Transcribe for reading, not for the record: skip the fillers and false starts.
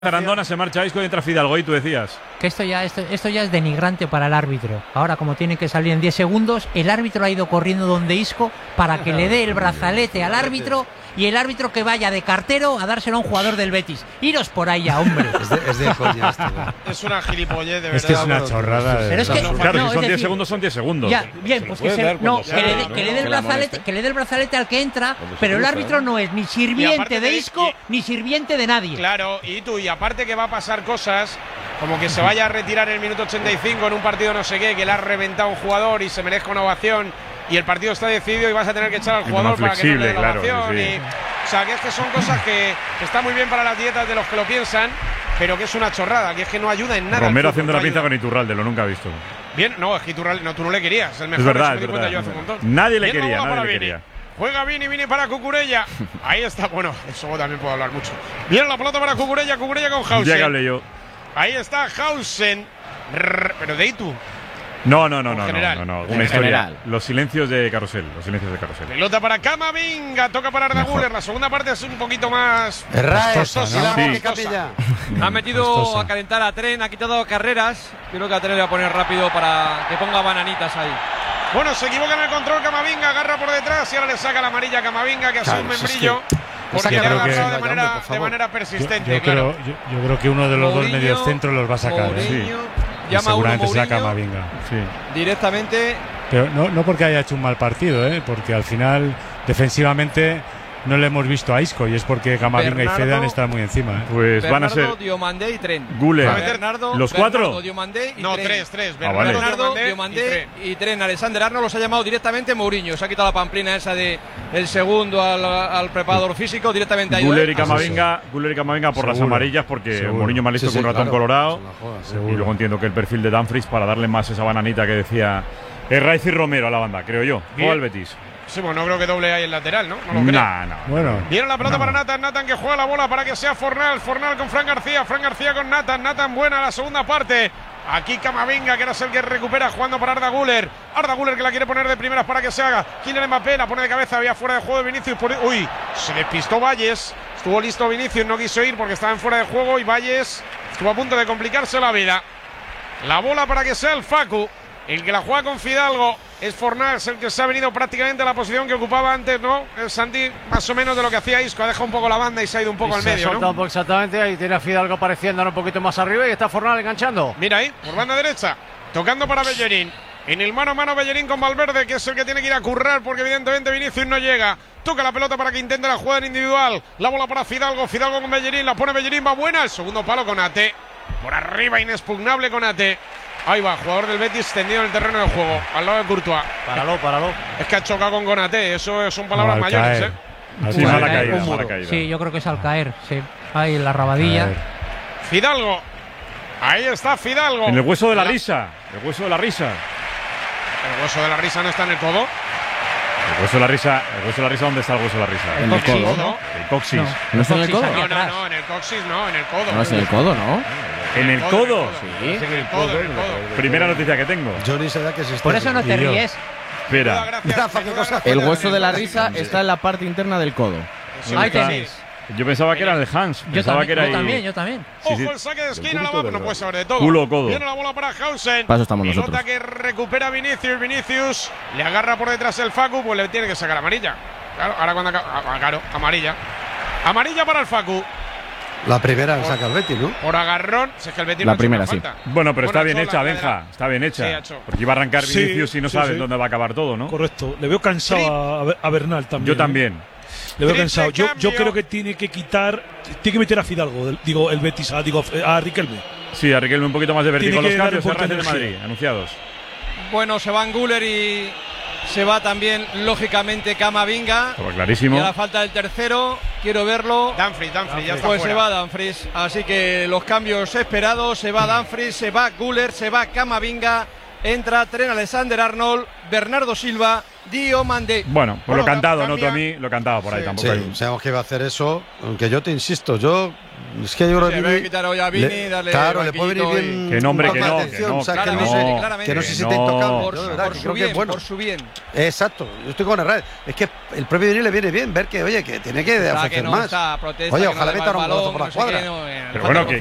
Arandona, se marcha Isco y entra Fidalgo, y tú decías que esto ya es denigrante para el árbitro. Ahora, como tiene que salir en 10 segundos, el árbitro ha ido corriendo donde Isco para que le dé el brazalete al árbitro y el árbitro que vaya de cartero a dárselo a un jugador del Betis. Iros por ahí ya, hombre. Es de coña esto. Es una gilipollez, de verdad. Es que es una chorrada. Pero es que, claro, no, si son es 10 decir, segundos, son 10 segundos. Ya, bien, pues que le dé el brazalete al que entra, pero el árbitro no es ni sirviente de Isco ni sirviente de nadie. Claro, y aparte que va a pasar cosas como que se vaya a retirar en el minuto 85 en un partido no sé qué, que le ha reventado un jugador y se merezca una ovación y el partido está decidido y vas a tener que echar al jugador para que no le dé la ovación. Sí. O sea, que es que son cosas que están muy bien para las dietas de los que lo piensan, pero que es una chorrada, que es que no ayuda en nada. Romero haciendo la pinza con Iturralde, lo nunca he visto. Bien, no, es que Iturralde, no, tú no le querías, el mejor, Es verdad, eso me di cuenta yo hace un montón. Nadie le Bien, quería, la bola nadie para le Vini. quería. Juega Vini para Cucurella. Ahí está, bueno, eso también puedo hablar mucho. Viene la pelota para Cucurella con Hausen. Ya que hablé yo. Ahí está Hausen. Pero de Itu. No. Una historia. General. Los silencios de Carrusel. Pelota para Camavinga. Toca para Arda Güler. La segunda parte es un poquito más. Ha metido a calentar a Tren, ha quitado carreras. Creo que a Tren le va a poner rápido para que ponga bananitas ahí. Bueno, se equivoca en el control Camavinga, agarra por detrás y ahora le saca la amarilla a Camavinga, que hace un membrillo. Porque le ha agarrado de manera persistente. Yo creo que uno de los dos mediocentros los va a sacar. Llama seguramente uno será Mourinho, Camavinga. Sí. Directamente. Pero no porque haya hecho un mal partido, porque al final defensivamente no le hemos visto a Isco y es porque Camavinga y Fedan están muy encima. Pues Bernardo, van a ser Diomandé y Tren. Güler. Bernardo, ¿Los cuatro? Diomandé y No, Tren. tres. Bernardo, Diomandé y Tren. Alexander Arnold los ha llamado directamente Mourinho. Se ha quitado la pamplina esa de el segundo al preparador físico directamente ahí. Güler y Camavinga por las amarillas porque Mourinho me ha listo con un ratón colorado. Y luego entiendo que el perfil de Dumfries para darle más esa bananita que decía Raiz y Romero a la banda, creo yo. O al Betis. Sí, bueno, no creo que doble ahí el lateral, ¿no? No lo creo. No. Bueno. Viene la pelota para Nathan que juega la bola para que sea Fornal con Fran García con Nathan buena la segunda parte. Aquí Camavinga, que era el que recupera jugando para Arda Güler que la quiere poner de primeras para que se haga. Kylian Mbappé la pone de cabeza, había fuera de juego de Vinicius. Uy, se despistó Valles. Estuvo listo Vinicius, no quiso ir porque estaba en fuera de juego y Valles estuvo a punto de complicarse la vida. La bola para que sea el Facu, el que la juega con Fidalgo. Es Fornals el que se ha venido prácticamente a la posición que ocupaba antes, ¿no? El Santi, más o menos de lo que hacía Isco. Ha dejado un poco la banda y se ha ido un poco al medio, ¿no? Exactamente, ahí tiene a Fidalgo apareciendo un poquito más arriba y está Fornal enganchando. Mira ahí, por banda derecha, tocando para Bellerín. En el mano a mano Bellerín con Valverde, que es el que tiene que ir a currar porque evidentemente Vinicius no llega. Toca la pelota para que intente la jugada individual. La bola para Fidalgo con Bellerín, la pone Bellerín, va buena. El segundo palo con Ate. Por arriba, inexpugnable con Ate. Ahí va, jugador del Betis tendido en el terreno del juego, al lado de Courtois. Páralo. Es que ha chocado con Konate, eso son palabras mayores, Sí, mala caída. Sí, yo creo que es al caer, sí. Ahí en la rabadilla. Fidalgo. Ahí está Fidalgo. En el hueso de la risa. El hueso de la risa no está en el codo. El hueso de la risa, ¿dónde está el hueso de la risa? En el codo, ¿no? El coxis. ¿No está en el codo? No, en el coxis no, en el codo. No, es en el codo, ¿no? ¿En el codo? Sí. En el codo. Primera noticia que tengo. Johnny se da que se está. Por eso no te ríes. Espera. El hueso de la risa está en la parte interna del codo. Ahí tenéis. Yo pensaba que era el Hans. Yo también. Sí, sí. Ojo el saque de esquina, la bola, no puede saber de todo. Culo, codo. Viene la bola para Hausen. Para eso estamos Pelota nosotros. que recupera Vinicius. Le agarra por detrás el Facu, pues le tiene que sacar amarilla. Claro, ahora cuando claro, amarilla. Amarilla para el Facu. La primera saca el Betis, ¿no? Por agarrón, si es que el Betis La no primera, hace sí. falta. Bueno, pero está bien Bueno, hecha, la Benja. Está bien hecha. Sí, hecho. Porque iba a arrancar Sí, Vinicius y no sí, saben sí. dónde va a acabar todo, ¿no? Correcto. Le veo cansado a Bernal también. Yo también. Le veo Triple cansado. Yo cambio. creo que tiene que meter a Fidalgo, el Betis, a Riquelme. Sí, a Riquelme un poquito más de vértigo. Tiene Los que cambios dar de Real de energía. Madrid, anunciados. Bueno, se van Güler y se va también, lógicamente, Camavinga. Todo Y clarísimo. a la falta del tercero, quiero verlo. Dumfries, ya está Pues fuera. se va Dumfries. Así que los cambios esperados. Se va Dumfries, se va Güler, se va Camavinga. Entra Tren Alexander Arnold, Bernardo Silva, Diomandé. Bueno, pues Bueno, lo cantado, cambia. no tú a mí, lo cantaba por ahí tampoco. Sí, hay un- sabemos que iba a hacer eso. Aunque yo te insisto, yo Es que yo creo que Vini, quitar hoy a Vini, darle claro, le puede venir bien. Que no, hombre, que no, claramente. Que no se siente intocable. Por su bien, por su bien. Exacto, yo estoy con Herrera. Es que el propio Vini le viene bien ver que, oye, que tiene que ofrecer más. Protesta, oye, que ojalá no metan un golazo balón, por la no sé cuadra. qué, no, Pero bueno,